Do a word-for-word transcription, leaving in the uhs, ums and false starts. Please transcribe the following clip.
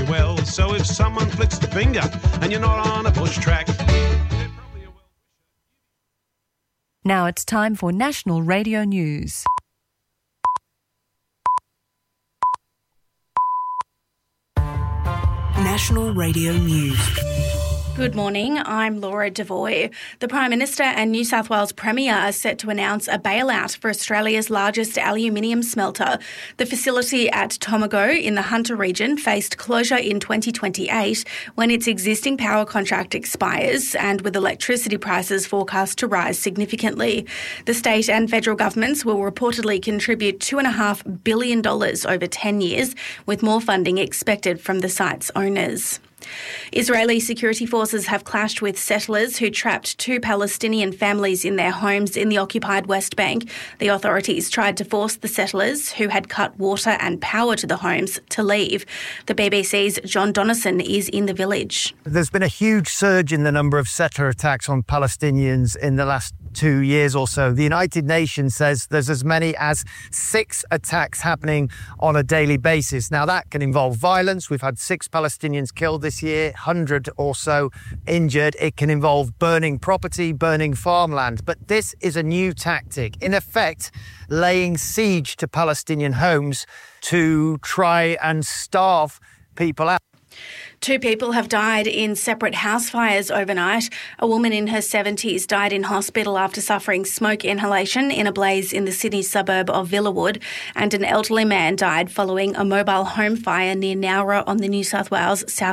well. So if someone flicks the finger and you're not on a bush track... Now it's time for National Radio News. National Radio News. Good morning, I'm Laura Devoy. The Prime Minister and New South Wales Premier are set to announce a bailout for Australia's largest aluminium smelter. The facility at Tomago in the Hunter region faced closure in twenty twenty-eight when its existing power contract expires and with electricity prices forecast to rise significantly. The state and federal governments will reportedly contribute two point five billion dollars over ten years, with more funding expected from the site's owners. Israeli security forces have clashed with settlers who trapped two Palestinian families in their homes in the occupied West Bank. The authorities tried to force the settlers, who had cut water and power to the homes, to leave. The B B C's John Donnison is in the village. There's been a huge surge in the number of settler attacks on Palestinians in the last two years or so. The United Nations says there's as many as six attacks happening on a daily basis. Now, that can involve violence. We've had six Palestinians killed this year, one hundred or so injured. It can involve burning property, burning farmland. But this is a new tactic, in effect, laying siege to Palestinian homes to try and starve people out. Two people have died in separate house fires overnight. A woman in her seventies died in hospital after suffering smoke inhalation in a blaze in the Sydney suburb of Villawood, and an elderly man died following a mobile home fire near Nowra on the New South Wales South